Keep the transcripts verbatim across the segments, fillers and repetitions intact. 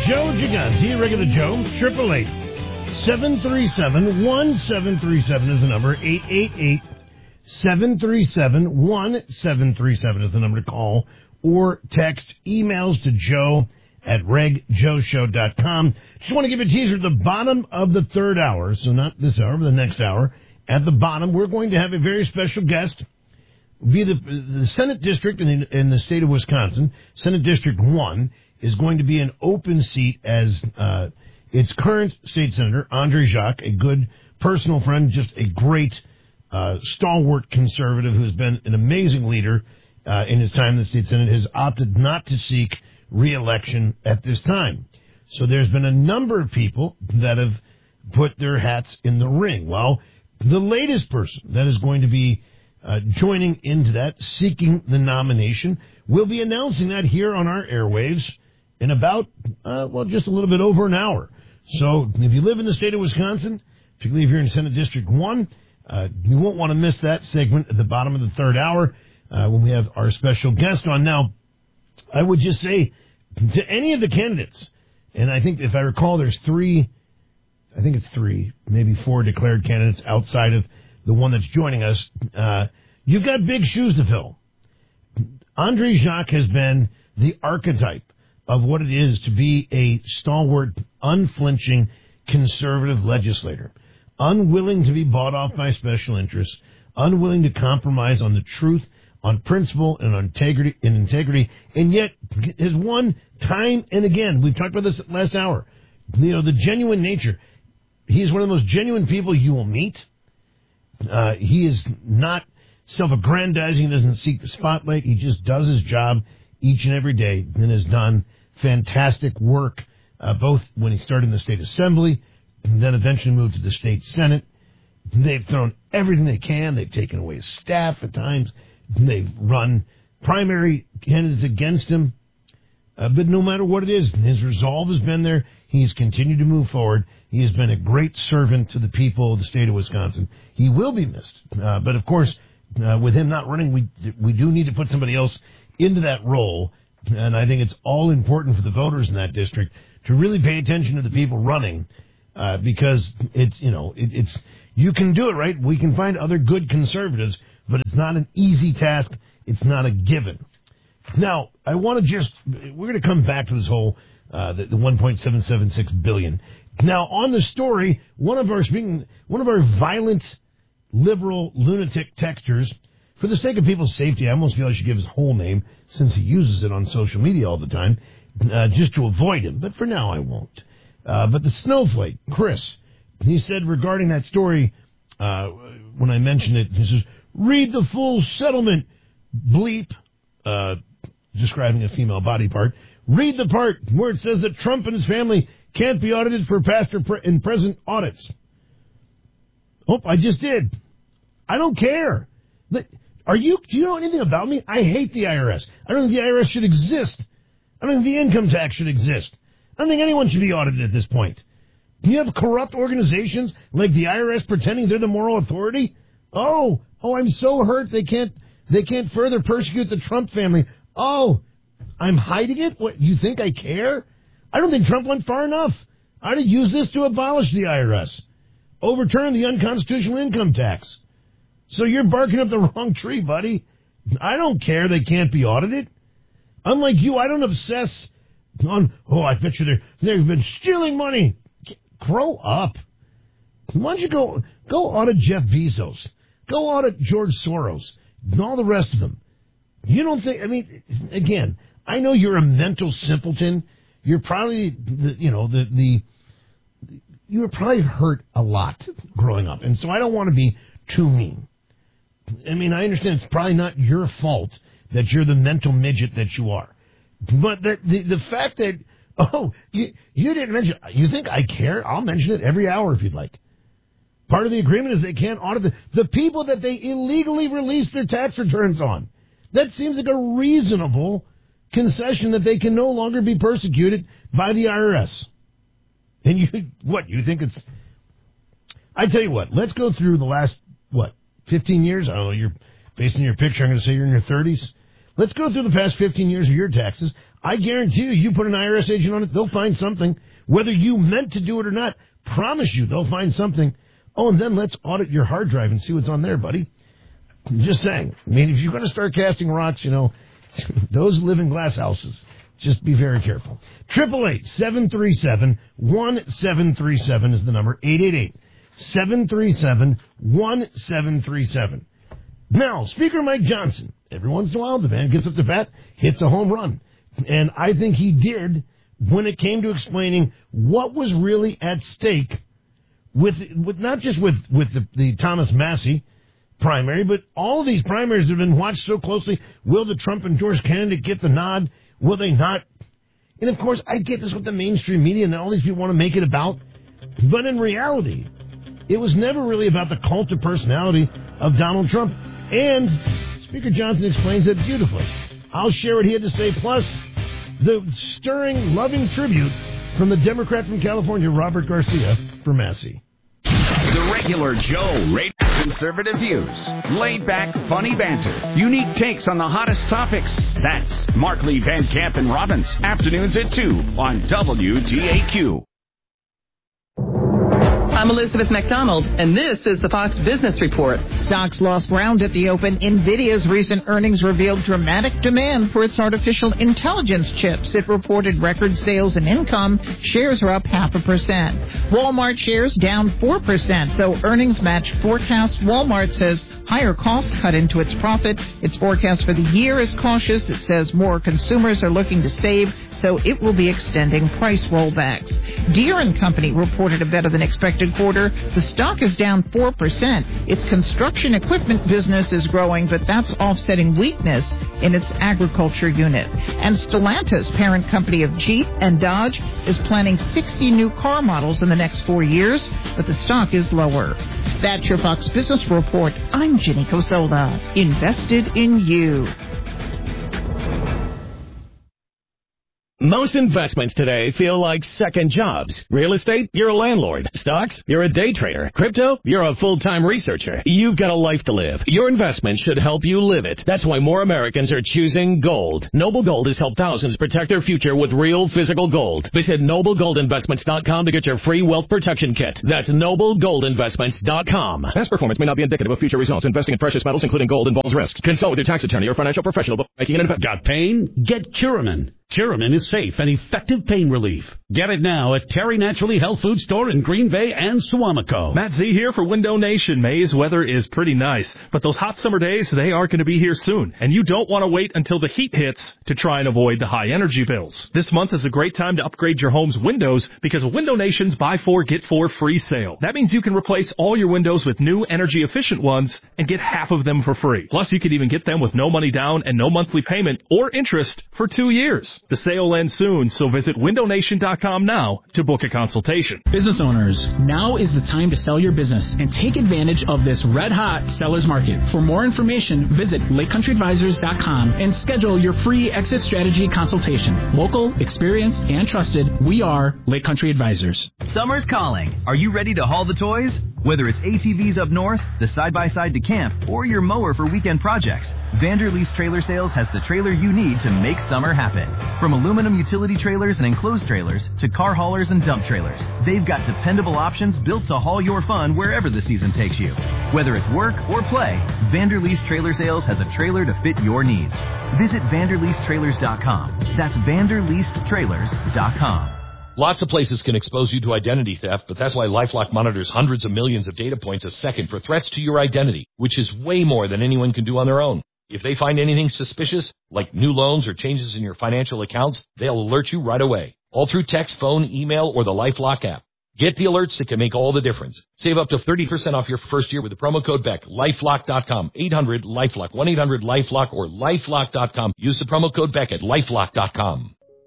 Joe Gigante, regular Joe, triple eight seven three seven one seven three seven is the number. Eight eight eight seven three seven one seven three seven is the number to call or text. Emails to Joe at reg joe show dot com. Just want to give a teaser at the bottom of the third hour, so not this hour, but the next hour. At the bottom, we're going to have a very special guest via the, the Senate District in the, in the state of Wisconsin. Senate District one is going to be an open seat as uh, its current state senator, Andre Jacques, a good personal friend, just a great uh, stalwart conservative who's been an amazing leader uh, in his time in the state Senate, has opted not to seek re-election at this time. So there's been a number of people that have put their hats in the ring. Well, the latest person that is going to be uh, joining into that, seeking the nomination, we'll be announcing that here on our airwaves in about, uh, well, just a little bit over an hour. So if you live in the state of Wisconsin, particularly if you're in Senate District one, uh, you won't want to miss that segment at the bottom of the third hour uh, when we have our special guest on. Now, I would just say to any of the candidates, and I think if I recall, there's three, I think it's three, maybe four declared candidates outside of the one that's joining us. Uh, you've got big shoes to fill. Andre Jacques has been the archetype of what it is to be a stalwart, unflinching, conservative legislator, unwilling to be bought off by special interests, unwilling to compromise on the truth, on principle, and on integrity, and integrity, and yet has won time and again. We've talked about this last hour. You know, the genuine nature. He's one of the most genuine people you will meet. Uh, he is not self-aggrandizing. He doesn't seek the spotlight. He just does his job each and every day and has done fantastic work, uh, both when he started in the state assembly and then eventually moved to the state senate. They've thrown everything they can. They've taken away his staff at times. They've run primary candidates against him. Uh, but no matter what it is, his resolve has been there. He's continued to move forward. He has been a great servant to the people of the state of Wisconsin. He will be missed. Uh, but, of course, uh, with him not running, we we do need to put somebody else into that role. And I think it's all important for the voters in that district to really pay attention to the people running uh, because it's, you know, it, it's you can do it, right? We can find other good conservatives, but it's not an easy task. It's not a given. Now, I want to just, we're going to come back to this whole, uh, the, the one point seven seven six billion dollars. Now, on the story, one of our, speaking, one of our violent, liberal, lunatic texters, for the sake of people's safety, I almost feel I should give his whole name since he uses it on social media all the time, uh, just to avoid him. But for now, I won't. Uh, but the snowflake, Chris, he said regarding that story, uh, when I mentioned it, he says, read the full settlement, bleep, uh, describing a female body part. Read the part where it says that Trump and his family can't be audited for past or pre- and present audits. Oh, I just did. I don't care. Are you, do you know anything about me? I hate the I R S. I don't think the I R S should exist. I don't think the income tax should exist. I don't think anyone should be audited at this point. Do you have corrupt organizations like the I R S pretending they're the moral authority? Oh, oh, I'm so hurt they can't, they can't further persecute the Trump family. Oh, I'm hiding it? What, you think I care? I don't think Trump went far enough. I'd have used this to abolish the I R S. Overturn the unconstitutional income tax. So you're barking up the wrong tree, buddy. I don't care they can't be audited. Unlike you, I don't obsess on, oh, I bet you they're, they've been stealing money. Grow up. Why don't you go, go audit Jeff Bezos? Go audit George Soros and all the rest of them. You don't think, I mean, again, I know you're a mental simpleton. You're probably, the, you know, the, the, you were probably hurt a lot growing up. And so I don't want to be too mean. I mean, I understand it's probably not your fault that you're the mental midget that you are. But the, the, the fact that, oh, you, you didn't mention, you think I care? I'll mention it every hour if you'd like. Part of the agreement is they can't audit the, the people that they illegally release their tax returns on. That seems like a reasonable concession that they can no longer be persecuted by the I R S. And you, what, you think it's, I tell you what, let's go through the last, what, fifteen years? I don't know, you're, based on your picture, I'm going to say you're in your thirties. Let's go through the past fifteen years of your taxes. I guarantee you, you put an I R S agent on it, they'll find something. Whether you meant to do it or not, promise you they'll find something. Oh, and then let's audit your hard drive and see what's on there, buddy. I'm just saying. I mean, if you're going to start casting rocks, you know, those live in glass houses. Just be very careful. Triple eight seven three seven one seven three seven is the number. Eight eight eight seven three seven one seven three seven. Now, Speaker Mike Johnson. Every once in a while, the man gets up to bat, hits a home run, and I think he did when it came to explaining what was really at stake with with not just with with the, the Thomas Massie primary, but all of these primaries that have been watched so closely. Will the Trump and George candidate get the nod? Will they not? And, of course, I get this with the mainstream media, and all these people want to make it about. But in reality, it was never really about the cult of personality of Donald Trump. And Speaker Johnson explains it beautifully. I'll share what he had to say, plus the stirring, loving tribute from the Democrat from California, Robert Garcia, for Massie. The Regular Joe, radio conservative views, laid back, funny banter, unique takes on the hottest topics. That's Markley, Van Camp, and Robbins. Afternoons at two on W T A Q. I'm Elizabeth McDonald, and this is the Fox Business Report. Stocks lost ground at the open. NVIDIA's recent earnings revealed dramatic demand for its artificial intelligence chips. It reported record sales and income. Shares are up half a percent. Walmart shares down four percent, though earnings match forecasts. Walmart says higher costs cut into its profit. Its forecast for the year is cautious. It says more consumers are looking to save, so it will be extending price rollbacks. Deere and Company reported a better than expected quarter. The stock is down four percent. Its construction equipment business is growing, but that's offsetting weakness in its agriculture unit. And Stellantis, parent company of Jeep and Dodge, is planning sixty new car models in the next four years, but the stock is lower. That's your Fox Business Report. I'm Jenny Cosola. Invested in you. Most investments today feel like second jobs. Real estate, you're a landlord. Stocks, you're a day trader. Crypto, you're a full-time researcher. You've got a life to live. Your investment should help you live it. That's why more Americans are choosing gold. Noble Gold has helped thousands protect their future with real physical gold. Visit noble gold investments dot com to get your free wealth protection kit. That's noble gold investments dot com. Past performance may not be indicative of future results. Investing in precious metals, including gold, involves risks. Consult with your tax attorney or financial professional before making an investment. Got pain? Get Curamin. Curamin is safe and effective pain relief. Get it now at Terry Naturally Health Food Store in Green Bay and Suamico. Matt Z here for Window Nation. May's weather is pretty nice, but those hot summer days, they are going to be here soon, and you don't want to wait until the heat hits to try and avoid the high energy bills. This month is a great time to upgrade your home's windows because of Window Nation's Buy Four, Get Four free sale. That means you can replace all your windows with new energy-efficient ones and get half of them for free. Plus, you could even get them with no money down and no monthly payment or interest for two years. The sale ends soon, so visit window nation dot com now to book a consultation. Business owners, now is the time to sell your business and take advantage of this red-hot seller's market. For more information, visit lake country advisors dot com and schedule your free exit strategy consultation. Local, experienced, and trusted, we are Lake Country Advisors. Summer's calling. Are you ready to haul the toys? Whether it's A T Vs up north, the side-by-side to camp, or your mower for weekend projects, Vanderleest Trailer Sales has the trailer you need to make summer happen. From aluminum utility trailers and enclosed trailers to car haulers and dump trailers, they've got dependable options built to haul your fun wherever the season takes you. Whether it's work or play, Vanderleest Trailer Sales has a trailer to fit your needs. Visit vanderleest trailers dot com. That's vanderleest trailers dot com. Lots of places can expose you to identity theft, but that's why LifeLock monitors hundreds of millions of data points a second for threats to your identity, which is way more than anyone can do on their own. If they find anything suspicious, like new loans or changes in your financial accounts, they'll alert you right away, all through text, phone, email, or the LifeLock app. Get the alerts that can make all the difference. Save up to thirty percent off your first year with the promo code Beck. LifeLock dot com, eight hundred LifeLock, one eight hundred LifeLock, or LifeLock dot com. Use the promo code Beck at LifeLock dot com.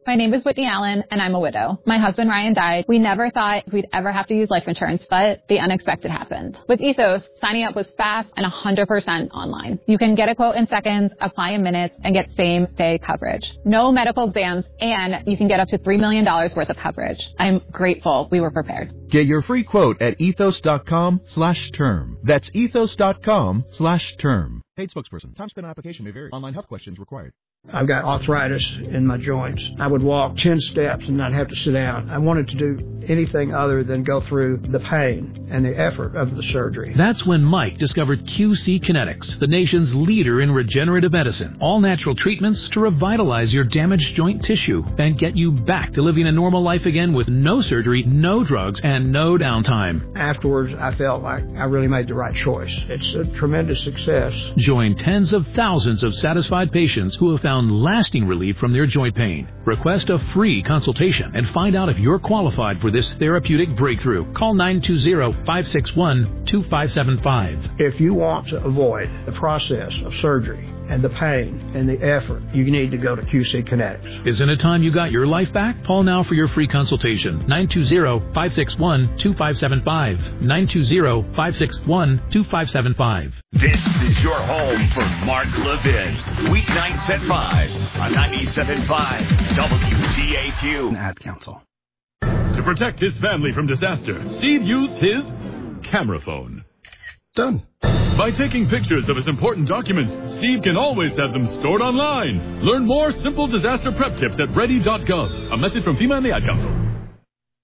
My name is Whitney Allen, and I'm a widow. My husband, Ryan, died. We never thought we'd ever have to use life insurance, but the unexpected happened. With Ethos, signing up was fast and one hundred percent online. You can get a quote in seconds, apply in minutes, and get same-day coverage. No medical exams, and you can get up to three million dollars worth of coverage. I'm grateful we were prepared. Get your free quote at ethos.com slash term. That's ethos.com slash term. Paid spokesperson. Time spent on application may vary. Online health questions required. I've got arthritis in my joints. I would walk ten steps and not have to sit down. I wanted to do anything other than go through the pain and the effort of the surgery. That's when Mike discovered Q C Kinetics, the nation's leader in regenerative medicine. All natural treatments to revitalize your damaged joint tissue and get you back to living a normal life again with no surgery, no drugs, and no downtime. Afterwards, I felt like I really made the right choice. It's a tremendous success. Join tens of thousands of satisfied patients who have found lasting relief from their joint pain. Request a free consultation and find out if you're qualified for this therapeutic breakthrough. Call nine two zero, five six one, two five seven five. If you want to avoid the process of surgery and the pain and the effort, you need to go to Q C Kinetics. Isn't it time you got your life back? Call now for your free consultation. nine two zero, five six one, two five seven five. nine two zero, five six one, two five seven five. This is your home for Mark Levin. Weeknights at five on ninety-seven point five W T A Q. Ad council. To protect his family from disaster, Steve used his camera phone. Done. By taking pictures of his important documents, Steve can always have them stored online. Learn more simple disaster prep tips at ready dot gov. A message from FEMA and the Ad Council.